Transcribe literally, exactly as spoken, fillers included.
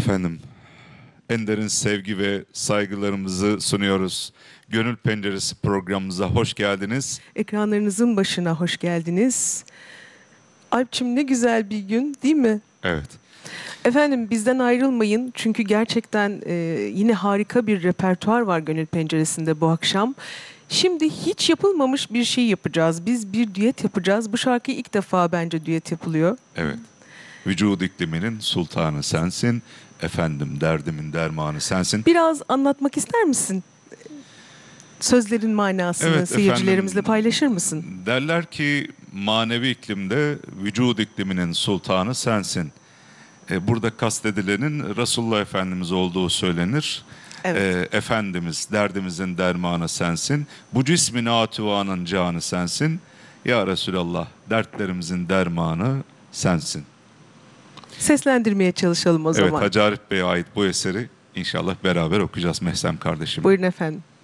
Efendim, en derin sevgi ve saygılarımızı sunuyoruz. Gönül Penceresi programımıza hoş geldiniz. Ekranlarınızın başına hoş geldiniz. Alpçim, ne güzel bir gün değil mi? Evet. Efendim, bizden ayrılmayın çünkü gerçekten e, yine harika bir repertuar var Gönül Penceresi'nde bu akşam. Şimdi hiç yapılmamış bir şey yapacağız. Biz bir düet yapacağız. Bu şarkı ilk defa bence düet yapılıyor. Evet. Vücud ikliminin sultanı sensin. Efendim, derdimin dermanı sensin. Biraz anlatmak ister misin? Sözlerin manasını Evet, seyircilerimizle efendim, paylaşır mısın? derler ki manevi iklimde vücud ikliminin sultanı sensin. E, burada kastedilenin Resulullah Efendimiz olduğu söylenir. Evet. E, Efendimiz derdimizin dermanı sensin. Bu cismin atuvanın canı sensin. Ya Resulallah dertlerimizin dermanı sensin. Seslendirmeye çalışalım o Evet, zaman. Hacı Arif Bey'e ait bu eseri inşallah beraber okuyacağız Meslem kardeşim. Buyurun efendim.